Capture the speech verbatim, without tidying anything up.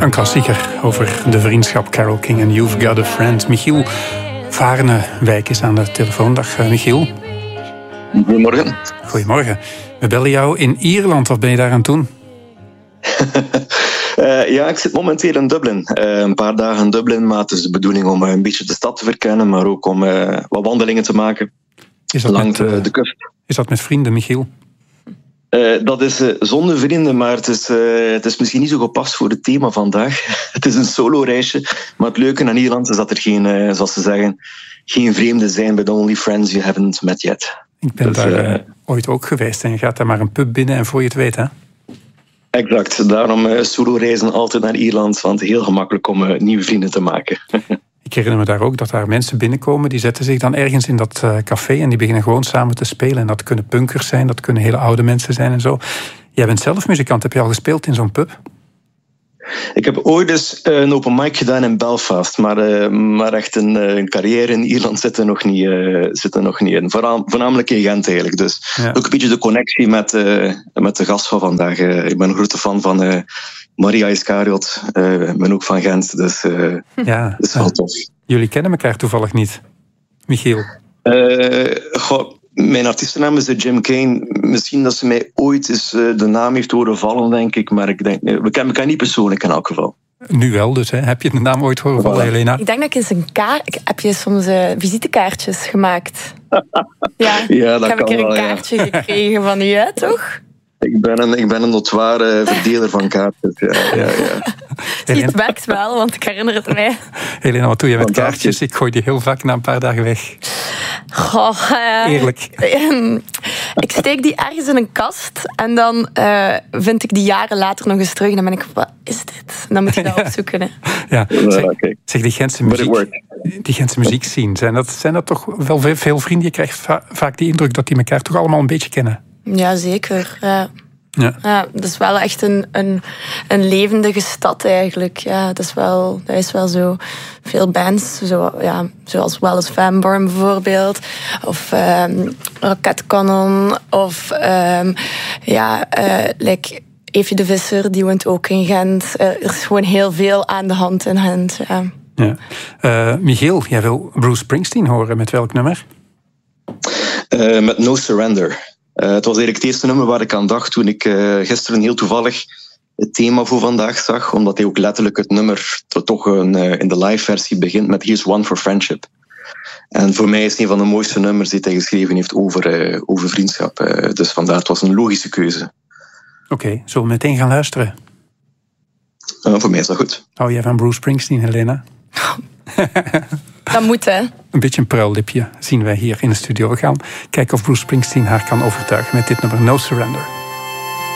Een klassieker over de vriendschap Carole King en You've Got a Friend. Michiel Varenwijk is aan de telefoon. Dag Michiel. Goedemorgen. Goedemorgen. We bellen jou in Ierland. Wat ben je daar aan het doen? uh, ja, ik zit momenteel in Dublin. Uh, een paar dagen in Dublin, maar het is de bedoeling om uh, een beetje de stad te verkennen, maar ook om uh, wat wandelingen te maken is dat langs met, uh, de kust. Is dat met vrienden, Michiel? Uh, dat is uh, zonder vrienden, maar het is, uh, het is misschien niet zo gepast voor het thema vandaag. Het is een solo-reisje, maar het leuke aan Ierland is dat er geen, uh, zoals ze zeggen, geen vreemden zijn bij the only friends you haven't met yet. Ik ben dus, daar uh, ooit ook geweest en je gaat daar maar een pub binnen en voor je het weet, hè? Exact, daarom uh, solo-reizen altijd naar Ierland, want heel gemakkelijk om uh, nieuwe vrienden te maken. Ik herinner me daar ook dat daar mensen binnenkomen, die zetten zich dan ergens in dat uh, café en die beginnen gewoon samen te spelen. En dat kunnen punkers zijn, dat kunnen hele oude mensen zijn en zo. Jij bent zelf muzikant, heb je al gespeeld in zo'n pub? Ik heb ooit eens een open mic gedaan in Belfast, maar, uh, maar echt een, een carrière in Ierland zit er nog niet, uh, zit er nog niet in. Vooral, voornamelijk in Gent eigenlijk. Dus ja. Ook een beetje de connectie met, uh, met de gast van vandaag. Uh, ik ben een grote fan van uh, Maria Iscariot. Uh, ik ben ook van Gent, dus uh, ja, dat is wel tof. Jullie kennen elkaar toevallig niet, Michiel? Uh, goh, mijn artiestennaam is Jim Kane. Misschien dat ze mij ooit eens uh, de naam heeft horen vallen, denk ik. Maar ik denk, we kennen elkaar niet persoonlijk in elk geval. Nu wel, dus hè? Heb je de naam ooit horen vallen, Helena? Ik denk dat ik eens een kaart... Heb je soms uh, visitekaartjes gemaakt? Ja, ja dat heb kan ik er een wel, kaartje ja. gekregen van u, hè, toch? Ik ben een, ik ben een notoire verdeler van kaartjes. Ja, ja, ja. Het werkt wel, want ik herinner het mij. Helena, wat doe je met kaartjes? Ik gooi die heel vaak na een paar dagen weg. Goh, uh, Eerlijk. Uh, ik steek die ergens in een kast en dan uh, vind ik die jaren later nog eens terug. En dan ben ik, wat is dit? En dan moet je dat opzoeken. Hè. Ja, zeg, zeg die Gentse muziek, die Gentse muziek zien, zijn dat, zijn dat toch wel veel, veel vrienden? Je krijgt va- vaak die indruk dat die elkaar toch allemaal een beetje kennen. Ja, zeker. Ja. Ja. Ja, dat is wel echt een, een, een levendige stad eigenlijk. Ja, dat is wel, dat is wel zo. Veel bands, zo, ja, zoals Wallace Van Born bijvoorbeeld, of um, Rocket Cannon, of um, ja, uh, like Eefje de Visser, die woont ook in Gent. Uh, er is gewoon heel veel aan de hand in Gent. Ja. Ja. Uh, Michiel, jij wil Bruce Springsteen horen. Met welk nummer? Uh, met No Surrender. Uh, het was eigenlijk het eerste nummer waar ik aan dacht toen ik uh, gisteren heel toevallig het thema voor vandaag zag, omdat hij ook letterlijk het nummer toch een, uh, in de live versie begint met Here's One for Friendship. En voor mij is het een van de mooiste nummers die hij geschreven heeft over, uh, over vriendschap. Uh, dus vandaar, het was een logische keuze. Oké, okay, zullen we meteen gaan luisteren? Uh, voor mij is dat goed. Hou jij van Bruce Springsteen, Helena? Dat moet, hè? Een beetje een pruillipje zien wij hier in de studio. We gaan kijken of Bruce Springsteen haar kan overtuigen met dit nummer No Surrender.